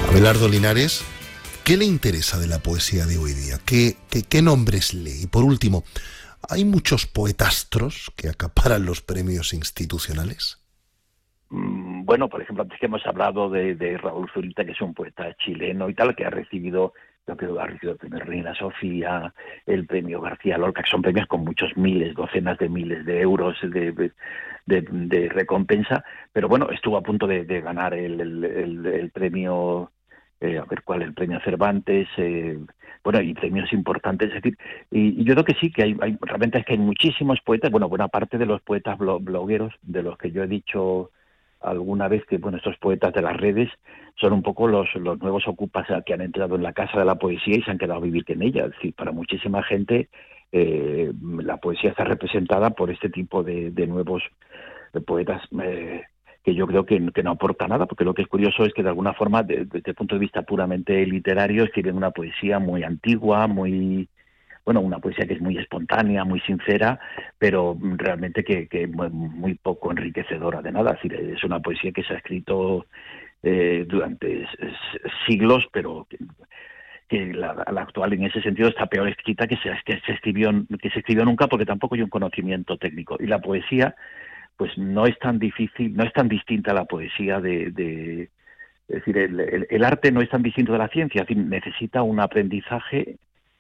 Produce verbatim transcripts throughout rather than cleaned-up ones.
Abelardo Linares, ¿qué le interesa de la poesía de hoy día? ¿Qué, qué, qué nombres lee? Y por último, ¿hay muchos poetastros que acaparan los premios institucionales? Bueno, por ejemplo, antes que hemos hablado de, de Raúl Zurita, que es un poeta chileno y tal, que ha recibido, creo que ha recibido el premio Reina Sofía, el premio García Lorca, que son premios con muchos miles, docenas de miles de euros de, de, de, de recompensa, pero bueno, estuvo a punto de, de ganar el, el, el, el premio, eh, a ver cuál, el premio Cervantes, eh, bueno, y premios importantes, es decir, y, y yo creo que sí, que hay, hay realmente es que hay muchísimos poetas, bueno, buena parte de los poetas blog, blogueros, de los que yo he dicho alguna vez que, bueno, estos poetas de las redes son un poco los, los nuevos ocupas que han entrado en la casa de la poesía y se han quedado a vivir en ella. Es decir, para muchísima gente eh, la poesía está representada por este tipo de, de nuevos de poetas eh, que yo creo que, que no aporta nada, porque lo que es curioso es que de alguna forma, de, desde el punto de vista puramente literario, escriben una poesía muy antigua, muy... bueno, una poesía que es muy espontánea, muy sincera, pero realmente que, que muy poco enriquecedora de nada. Es decir, es una poesía que se ha escrito eh, durante siglos, pero que, que la, la actual en ese sentido está peor escrita que se, que se escribió que se escribió nunca, porque tampoco hay un conocimiento técnico. Y la poesía, pues no es tan difícil, no es tan distinta a la poesía de, de es decir, el, el, el arte no es tan distinto de la ciencia, es decir, necesita un aprendizaje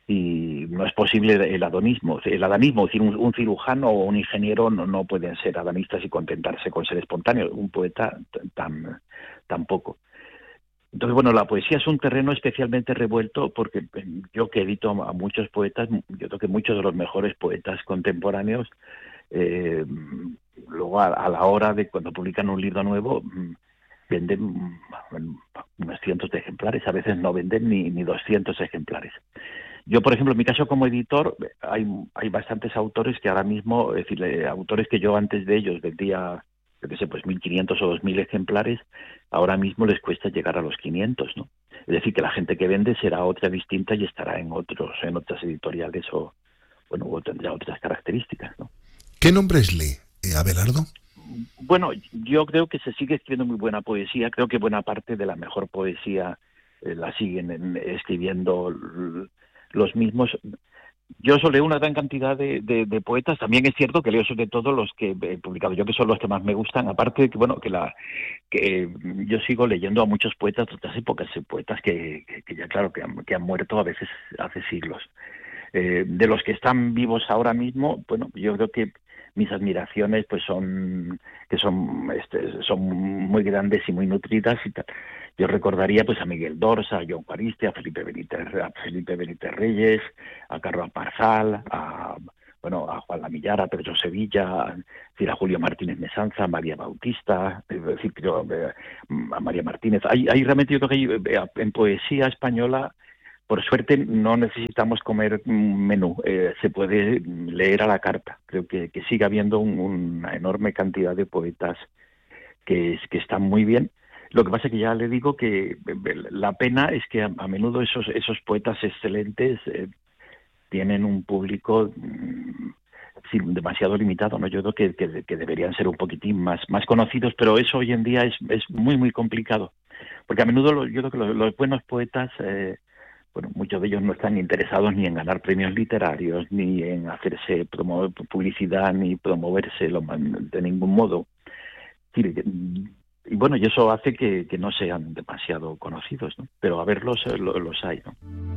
y no es posible el adanismo. El adanismo, es decir, un, un cirujano o un ingeniero no, no pueden ser adanistas y contentarse con ser espontáneos. Un poeta tan tampoco. Entonces, bueno, la poesía es un terreno especialmente revuelto porque yo que edito a muchos poetas, yo creo que muchos de los mejores poetas contemporáneos, eh, luego a, a la hora de cuando publican un libro nuevo, venden unos cientos de ejemplares, a veces no venden ni, ni doscientos ejemplares. Yo, por ejemplo, en mi caso como editor, hay, hay bastantes autores que ahora mismo, es decir, eh, autores que yo antes de ellos vendía, yo qué sé, pues mil quinientos o dos mil ejemplares, ahora mismo les cuesta llegar a los quinientos, ¿no? Es decir, que la gente que vende será otra distinta y estará en otros, en otras editoriales o, bueno, o tendrá otras características, ¿no? ¿Qué nombres lee, eh, Abelardo? Bueno, yo creo que se sigue escribiendo muy buena poesía, creo que buena parte de la mejor poesía eh, la siguen en, escribiendo los mismos. Yo solo leo una gran cantidad de, de, de poetas. También es cierto que leo sobre todo los que he publicado yo, que son los que más me gustan. Aparte de que, bueno, que la que yo sigo leyendo a muchos poetas de otras épocas, poetas que, que, que ya claro que han, que han muerto a veces hace siglos. Eh, de los que están vivos ahora mismo, bueno, yo creo que mis admiraciones pues son que son este, son muy grandes y muy nutridas y tal. Yo recordaría pues a Miguel Dors, a Joan Juariste, a Felipe Benítez, a Felipe Benítez Reyes, a Carlos Parzal, a bueno, a Juan Lamillar, a Pedro Sevilla, a, decir, a Julio Martínez Mesanza, a María Bautista, es decir, yo, a María Martínez. Hay, hay realmente, yo creo que hay, en poesía española, por suerte no necesitamos comer un menú, eh, se puede leer a la carta. Creo que, que sigue habiendo un, una enorme cantidad de poetas que, que están muy bien. Lo que pasa es que ya le digo que la pena es que a, a menudo esos, esos poetas excelentes eh, tienen un público mmm, sí, demasiado limitado, ¿no? Yo creo que, que, que deberían ser un poquitín más, más conocidos, pero eso hoy en día es, es muy, muy complicado. Porque a menudo lo, yo creo que los, los buenos poetas... Eh, bueno, muchos de ellos no están interesados ni en ganar premios literarios, ni en hacerse promover publicidad, ni promoverse de ningún modo. Y bueno, y eso hace que, que no sean demasiado conocidos, ¿no? Pero a verlos los, los hay, ¿no?